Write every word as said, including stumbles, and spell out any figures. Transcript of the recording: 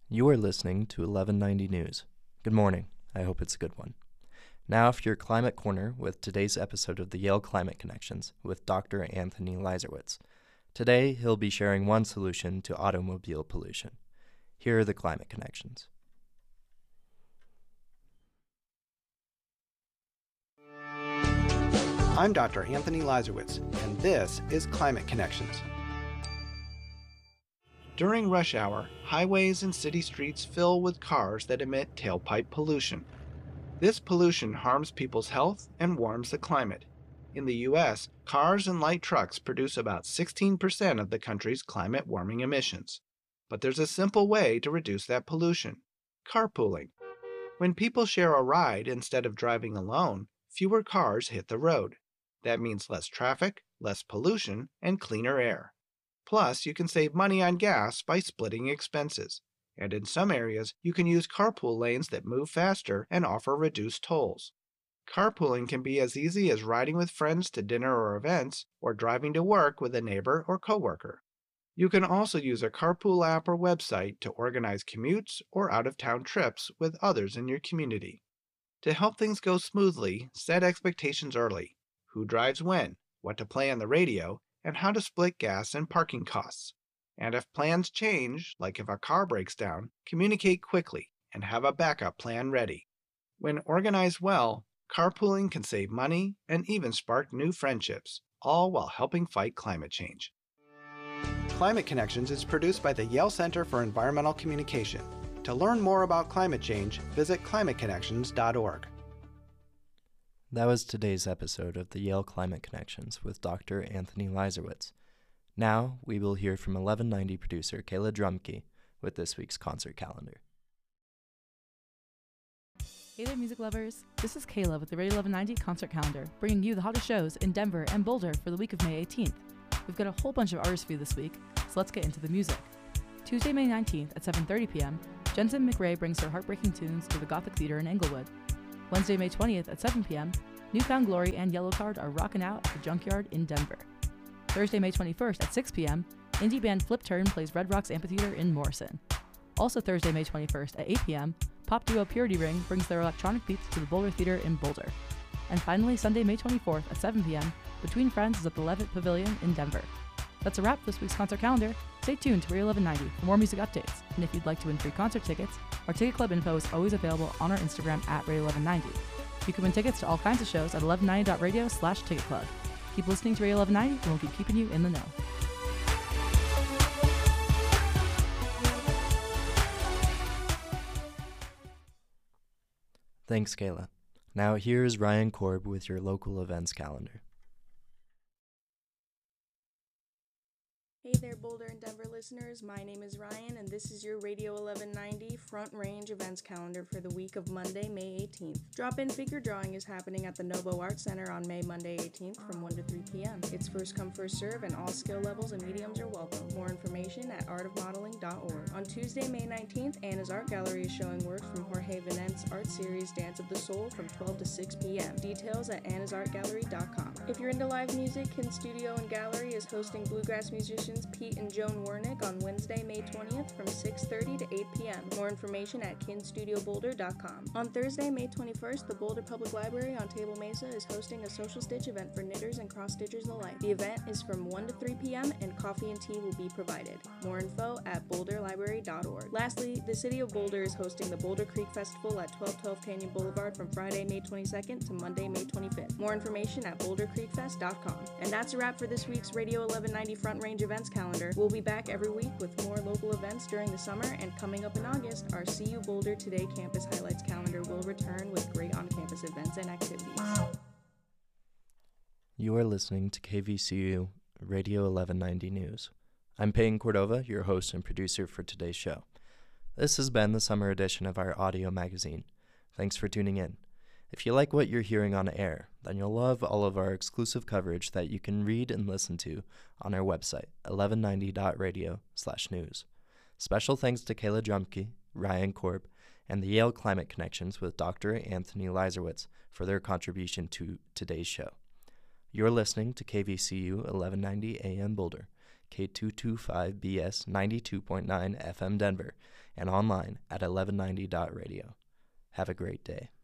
You are listening to eleven ninety News. Good morning. I hope it's a good one. Now for your Climate Corner with today's episode of the Yale Climate Connections with Doctor Anthony Leiserowitz. Today, he'll be sharing one solution to automobile pollution. Here are the Climate Connections. I'm Doctor Anthony Leiserowitz, and this is Climate Connections. During rush hour, highways and city streets fill with cars that emit tailpipe pollution. This pollution harms people's health and warms the climate. In the U S, cars and light trucks produce about sixteen percent of the country's climate warming emissions. But there's a simple way to reduce that pollution: carpooling. When people share a ride instead of driving alone, fewer cars hit the road. That means less traffic, less pollution, and cleaner air. Plus, you can save money on gas by splitting expenses. And in some areas, you can use carpool lanes that move faster and offer reduced tolls. Carpooling can be as easy as riding with friends to dinner or events, or driving to work with a neighbor or coworker. You can also use a carpool app or website to organize commutes or out-of-town trips with others in your community. To help things go smoothly, set expectations early: who drives when, what to play on the radio, and how to split gas and parking costs. And if plans change, like if a car breaks down, communicate quickly and have a backup plan ready. When organized well, carpooling can save money and even spark new friendships, all while helping fight climate change. Climate Connections is produced by the Yale Center for Environmental Communication. To learn more about climate change, visit climate connections dot org. That was today's episode of the Yale Climate Connections with Doctor Anthony Leiserowitz. Now, we will hear from eleven ninety producer Kayla Drumke with this week's concert calendar. Hey there, music lovers. This is Kayla with the Radio eleven ninety concert calendar, bringing you the hottest shows in Denver and Boulder for the week of May eighteenth. We've got a whole bunch of artists for you this week, so let's get into the music. Tuesday, May nineteenth at seven thirty p.m., Jensen McRae brings her heartbreaking tunes to the Gothic Theater in Englewood. Wednesday, May twentieth at seven p.m., Newfound Glory and Yellowcard are rocking out at the Junkyard in Denver. Thursday, May twenty-first at six p.m., indie band Flip Turn plays Red Rocks Amphitheater in Morrison. Also Thursday, May twenty-first at eight p.m., pop duo Purity Ring brings their electronic beats to the Boulder Theater in Boulder. And finally, Sunday, May twenty-fourth at seven p.m., Between Friends is at the Levitt Pavilion in Denver. That's a wrap for this week's concert calendar. Stay tuned to Radio eleven ninety for more music updates. And if you'd like to win free concert tickets, our Ticket Club info is always available on our Instagram at Radio eleven ninety. You can win tickets to all kinds of shows at eleven ninety dot radio slash ticket club. Keep listening to Radio eleven ninety and we'll keep keeping you in the know. Thanks, Kayla. Now here's Ryan Korb with your local events calendar. Hey there, Boulder and Denver listeners. My name is Ryan, and this is your Radio eleven ninety Front Range events calendar for the week of Monday, May eighteenth. Drop-in figure drawing is happening at the Novo Art Center on May Monday eighteenth from one to three p.m. It's first come, first serve, and all skill levels and mediums are welcome. More information at art of modeling dot org. On Tuesday, May nineteenth, Anna's Art Gallery is showing work from Jorge Venente's art series Dance of the Soul from twelve to six p.m. Details at annas art gallery dot com. If you're into live music, Kin Studio and Gallery is hosting bluegrass musicians Pete and Joan Wernick on Wednesday, May twentieth from six thirty to eight p.m. More information at kin studio boulder dot com. On Thursday, May twenty-first, the Boulder Public Library on Table Mesa is hosting a social stitch event for knitters and cross-stitchers alike. The event is from one to three p.m. and coffee and tea will be provided. More info at boulder library dot org. Lastly, the City of Boulder is hosting the Boulder Creek Festival at twelve twelve Canyon Boulevard from Friday, May twenty-second to Monday, May twenty-fifth. More information at boulder creek fest dot com. And that's a wrap for this week's Radio eleven ninety Front Range events calendar. We'll be back every week with more local events during the summer, and coming up in August, our See You Boulder Today Campus Highlights calendar will return with great on-campus events and activities. You are listening to K V C U Radio eleven ninety News. I'm Peyton Cordova, your host and producer for today's show. This has been the summer edition of our audio magazine. Thanks for tuning in. If you like what you're hearing on air, then you'll love all of our exclusive coverage that you can read and listen to on our website, eleven ninety dot radio slash news. Special thanks to Kayla Drumke, Ryan Korb, and the Yale Climate Connections with Doctor Anthony Leiserowitz for their contribution to today's show. You're listening to K V C U eleven ninety A M Boulder, K two twenty-five B S ninety-two point nine F M Denver, and online at eleven ninety dot radio. Have a great day.